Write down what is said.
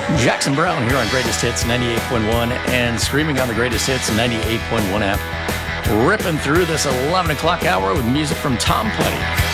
Jackson Brown here on Greatest Hits 98.1 and streaming on the Greatest Hits 98.1 app. Ripping through this 11 o'clock hour with music from Tom Petty.